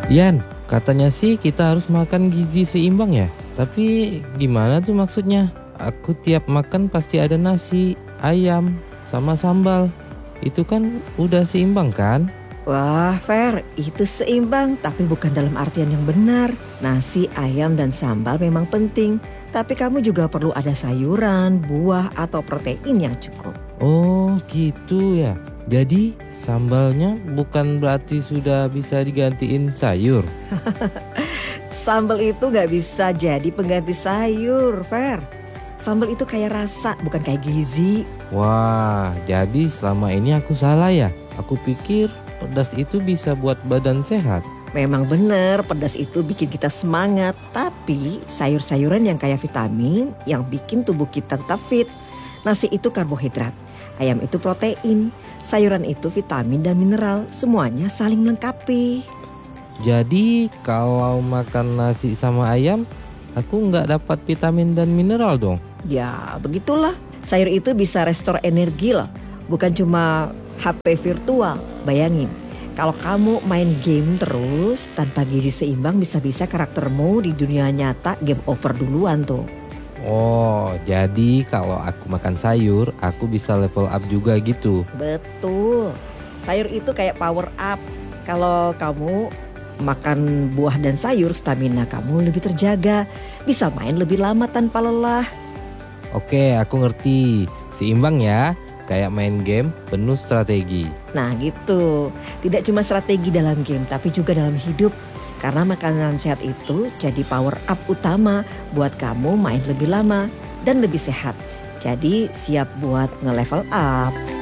Yan, katanya sih kita harus makan gizi seimbang ya. Tapi gimana tuh maksudnya? Aku tiap makan pasti ada nasi, ayam, sama sambal. Itu kan udah seimbang kan? Wah, Fer, itu seimbang tapi bukan dalam artian yang benar. Nasi, ayam, dan sambal memang penting. Tapi kamu juga perlu ada sayuran, buah, atau protein yang cukup. Oh gitu ya. Jadi sambalnya bukan berarti sudah bisa digantiin sayur. Sambal itu gak bisa jadi pengganti sayur, Fer. Sambal itu kayak rasa, bukan kayak gizi. Wah, jadi selama ini aku salah ya. Aku pikir pedas itu bisa buat badan sehat. Memang benar, pedas itu bikin kita semangat. Tapi sayur-sayuran yang kaya vitamin yang bikin tubuh kita tetap fit. Nasi itu karbohidrat, ayam itu protein, sayuran itu vitamin dan mineral. Semuanya saling melengkapi. Jadi kalau makan nasi sama ayam, aku nggak dapat vitamin dan mineral dong. Ya begitulah, sayur itu bisa restore energi loh. Bukan cuma HP virtual, bayangin. Kalau kamu main game terus tanpa gizi seimbang, bisa-bisa karaktermu di dunia nyata game over duluan tuh. Oh, jadi kalau aku makan sayur, aku bisa level up juga gitu. Betul, sayur itu kayak power up. Kalau kamu makan buah dan sayur, stamina kamu lebih terjaga. Bisa main lebih lama tanpa lelah. Oke, aku ngerti. Seimbang ya, kayak main game penuh strategi. Nah gitu, tidak cuma strategi dalam game tapi juga dalam hidup. Karena makanan sehat itu jadi power up utama buat kamu main lebih lama dan lebih sehat. Jadi siap buat nge-level up.